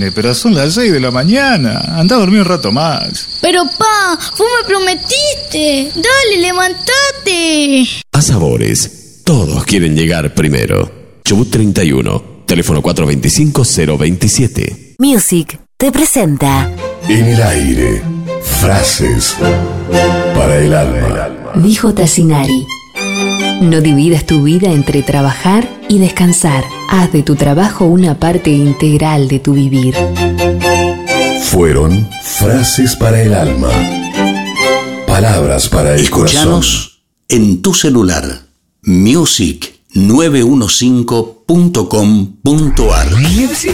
Pero son las 6 de la mañana. Andá a dormir un rato más. Pero pa, vos me prometiste. Dale, levantate. A Sabores, todos quieren llegar primero. Chubut 31, teléfono 425-027. Music te presenta En el aire, frases para el alma. Dijo Tassinari: no dividas tu vida entre trabajar y descansar. Haz de tu trabajo una parte integral de tu vivir. Fueron frases para el alma. Palabras para el corazón. Escuchanos en tu celular. Music915.com.ar